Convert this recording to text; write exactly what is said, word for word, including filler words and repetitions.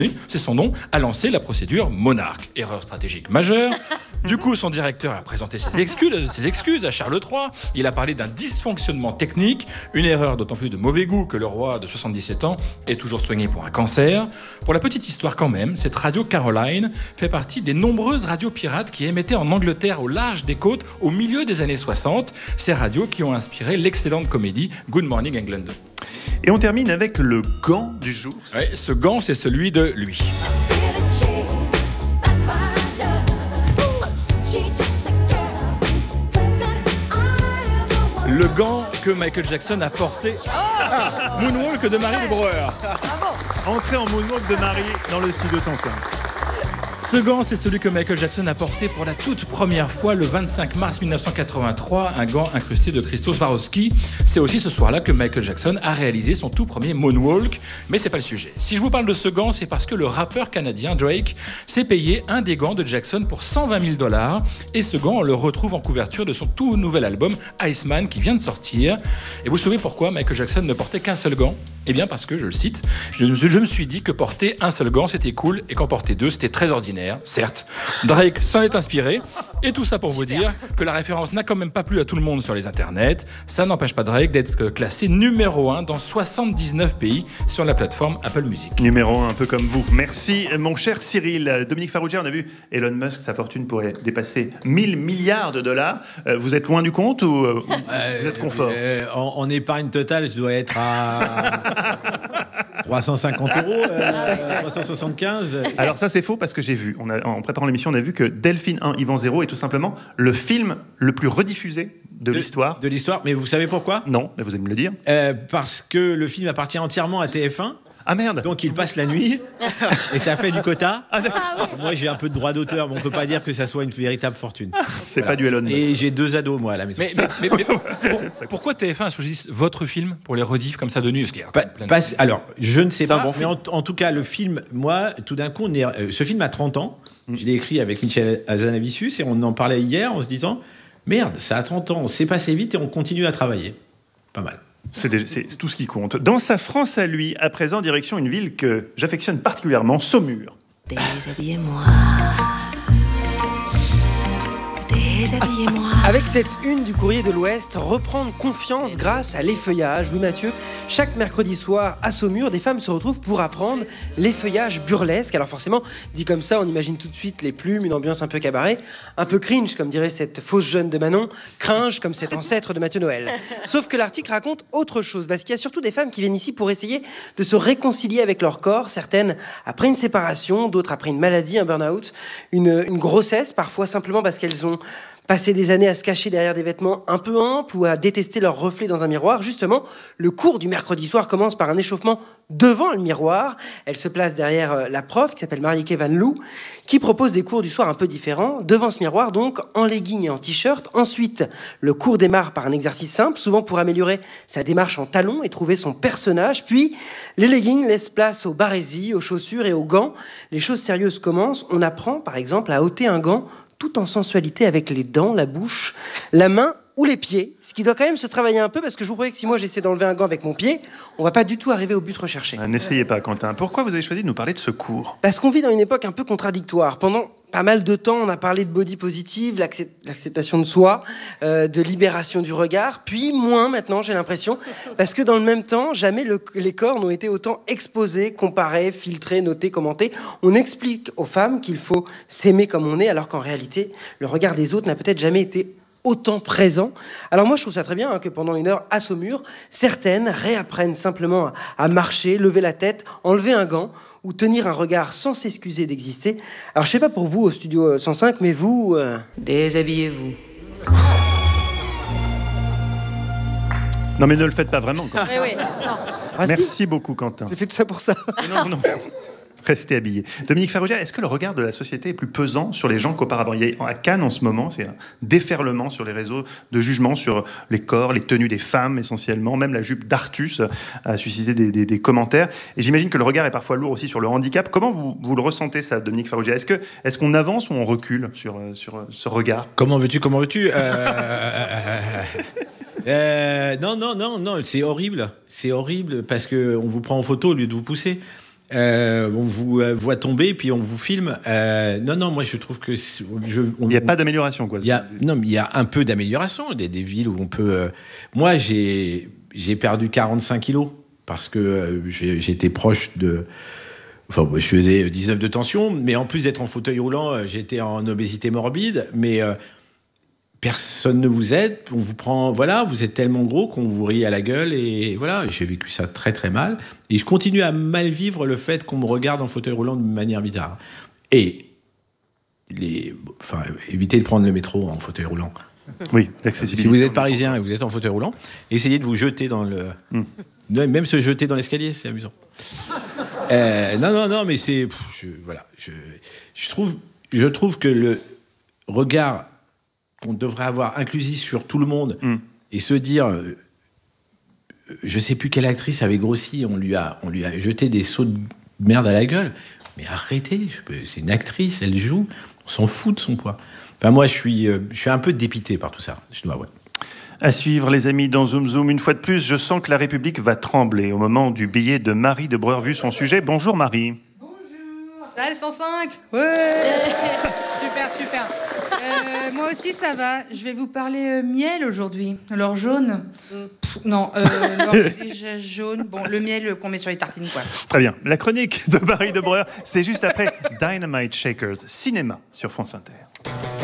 c'est son nom, a lancé la procédure Monarch. Erreur stratégique majeure. Du coup, son directeur a présenté ses excuses, ses excuses à Charles trois. Il a parlé d'un dysfonctionnement technique, une erreur d'autant plus de mauvais goût que le roi de soixante-dix-sept ans est toujours soigné pour un cancer. Pour la petite histoire quand même, cette radio Caroline fait partie des nombreuses radios pirates qui émettaient en Angleterre au large des côtes au milieu des années soixante. Ces radios qui ont inspiré l'excellente comédie Good Morning England. Et on termine avec le gant du jour. Ouais, ce gant, c'est celui de lui. Le gant que Michael Jackson a porté. Ah, Moonwalk de Marie de Breuer. Entrée en Moonwalk de Marie dans le studio cent cinq. Ce gant, c'est celui que Michael Jackson a porté pour la toute première fois le vingt-cinq mars mille neuf cent quatre-vingt-trois, un gant incrusté de cristaux Swarovski. C'est aussi ce soir-là que Michael Jackson a réalisé son tout premier moonwalk, mais c'est pas le sujet. Si je vous parle de ce gant, c'est parce que le rappeur canadien Drake s'est payé un des gants de Jackson pour cent vingt mille dollars, et ce gant, on le retrouve en couverture de son tout nouvel album Iceman qui vient de sortir. Et vous savez pourquoi Michael Jackson ne portait qu'un seul gant ? Eh bien parce que, je le cite, je, je me suis dit que porter un seul gant c'était cool et qu'en porter deux c'était très ordinaire. Certes, Drake s'en est inspiré, et tout ça pour vous dire que la référence n'a quand même pas plu à tout le monde sur les internets. Ça n'empêche pas Drake d'être classé numéro un dans soixante-dix-neuf pays sur la plateforme Apple Music. Numéro un, un peu comme vous. Merci mon cher Cyril. Dominique Farrugia, on a vu Elon Musk, sa fortune pourrait dépasser mille milliards de dollars. Euh, vous êtes loin du compte ou euh, vous êtes confort euh, en, en épargne totale, je dois être à trois cent cinquante euros, euh, trois cent soixante-quinze. Alors ça c'est faux parce que j'ai vu, on a, en préparant l'émission, on a vu que Delphine un, Yvan zéro est tout simplement le film le plus rediffusé de, de l'histoire. De l'histoire, mais vous savez pourquoi ? Non, mais vous allez me le dire. Euh, parce que le film appartient entièrement à T F un. Ah merde. Donc il passe la nuit et ça fait du quota. Ah, Ah, oui. Moi j'ai un peu de droit d'auteur, mais on peut pas dire que ça soit une véritable fortune. C'est Voilà. pas du Elon Musk. Et j'ai deux ados moi à la maison. Mais, mais, mais, mais pour- pourquoi T F un a choisi votre film pour les rediffs comme ça de nuit ? Parce qu'il y a Pa- plein de- passe- alors, je ne sais C'est un pas, bon mais film. en, en tout cas, le film, moi, tout d'un coup, on est, euh, ce film a trente ans. Je l'ai écrit avec Michel Hazanavicius et on en parlait hier en se disant merde, ça a trente ans, c'est passé vite et on continue à travailler. Pas mal. C'est, déjà- c'est tout ce qui compte. Dans sa France à lui, à présent, direction une ville que j'affectionne particulièrement, Saumur. Déshabillez-moi. Déshabillez-moi. Avec cette une du Courrier de l'Ouest, reprendre confiance grâce à l'effeuillage. Oui Mathieu, chaque mercredi soir à Saumur, des femmes se retrouvent pour apprendre l'effeuillage burlesque. Alors forcément, dit comme ça, on imagine tout de suite les plumes, une ambiance un peu cabaret, un peu cringe comme dirait cette fausse jeune de Manon, cringe comme cet ancêtre de Mathieu Noël. Sauf que l'article raconte autre chose, parce qu'il y a surtout des femmes qui viennent ici pour essayer de se réconcilier avec leur corps, certaines après une séparation, d'autres après une maladie, un burn-out, une, une grossesse, parfois simplement parce qu'elles ont passer des années à se cacher derrière des vêtements un peu amples ou à détester leur reflet dans un miroir. Justement, le cours du mercredi soir commence par un échauffement devant le miroir. Elle se place derrière euh, la prof, qui s'appelle Marieke Van Loo, qui propose des cours du soir un peu différents. Devant ce miroir, donc, en legging et en t-shirt. Ensuite, le cours démarre par un exercice simple, souvent pour améliorer sa démarche en talons et trouver son personnage. Puis, les leggings laissent place aux barésies, aux chaussures et aux gants. Les choses sérieuses commencent. On apprend, par exemple, à ôter un gant tout en sensualité avec les dents, la bouche, la main ou les pieds, ce qui doit quand même se travailler un peu parce que je vous promets que si moi j'essaie d'enlever un gant avec mon pied, on va pas du tout arriver au but recherché. Ah, n'essayez pas, Quentin. Pourquoi vous avez choisi de nous parler de ce cours ? Parce qu'on vit dans une époque un peu contradictoire. Pendant pas mal de temps, on a parlé de body positive, l'accep- l'acceptation de soi, euh, de libération du regard, puis moins maintenant, j'ai l'impression, parce que dans le même temps, jamais le- les corps n'ont été autant exposés, comparés, filtrés, notés, commentés. On explique aux femmes qu'il faut s'aimer comme on est, alors qu'en réalité, le regard des autres n'a peut-être jamais été autant présent. Alors moi, je trouve ça très bien hein, que pendant une heure à Saumur, certaines réapprennent simplement à, à marcher, lever la tête, enlever un gant ou tenir un regard sans s'excuser d'exister. Alors je sais pas pour vous au studio cent cinq, mais vous... euh, Déshabillez-vous. Non, mais ne le faites pas vraiment, Quentin. Oui, oui. Non. ah, si, Merci beaucoup, Quentin. j'ai fait tout ça pour ça. Non, non. Restez habillés. Dominique Farrugia, est-ce que le regard de la société est plus pesant sur les gens qu'auparavant ? Il y a, à Cannes, en ce moment, c'est un déferlement sur les réseaux de jugement sur les corps, les tenues des femmes, essentiellement. Même la jupe d'Artus a suscité des, des, des commentaires. Et j'imagine que le regard est parfois lourd aussi sur le handicap. Comment vous, vous le ressentez, ça, Dominique Farrugia ? Est-ce, que, est-ce qu'on avance ou on recule sur, sur ce regard ? Comment veux-tu, comment veux-tu euh... euh, Non, non, non, non, c'est horrible. C'est horrible parce qu'on vous prend en photo au lieu de vous pousser. Euh, on vous euh, voit tomber, puis on vous filme. Euh, non, non, moi je trouve que je, on, Il n'y a pas d'amélioration, quoi. Il y a, non, mais il y a un peu d'amélioration. Des, des villes où on peut. Euh, moi, j'ai j'ai perdu quarante-cinq kilos parce que euh, j'ai, j'étais proche de. Enfin, je faisais dix-neuf de tension, mais en plus d'être en fauteuil roulant, j'étais en obésité morbide. Mais euh, personne ne vous aide. On vous prend. Voilà, vous êtes tellement gros qu'on vous rit à la gueule. Et voilà, j'ai vécu ça très très mal. Et je continue à mal vivre le fait qu'on me regarde en fauteuil roulant de manière bizarre. Et. Les, enfin, évitez de prendre le métro en fauteuil roulant. Oui, l'accessibilité. Si vous êtes parisien et vous êtes en fauteuil roulant, essayez de vous jeter dans le... Mm. Même se jeter dans l'escalier, c'est amusant. euh, non, non, non, mais c'est... Pff, je, voilà, je, je, trouve, je trouve que le regard qu'on devrait avoir inclusif sur tout le monde mm. et se dire... Euh, je sais plus quelle actrice avait grossi, on lui a, on lui a jeté des seaux de merde à la gueule. Mais arrêtez, c'est une actrice, elle joue... On s'en fout de son poids. Enfin, moi, je suis, euh, je suis un peu dépité par tout ça. Je dois, ouais. À suivre, les amis, dans Zoom Zoom. Une fois de plus, je sens que la République va trembler au moment du billet de Marie de Breur vu son sujet. Bonjour, Marie. Bonjour. Ça va, le cent cinq ? Ouais. Super, super. Euh, moi aussi, ça va. Je vais vous parler euh, miel aujourd'hui. Alors, jaune. Mm. Pff, non, euh, alors, déjà jaune. Bon, le miel qu'on met sur les tartines, quoi. Très bien. La chronique de Marie de Breur, c'est juste après Dynamite Shakers, cinéma sur France Inter.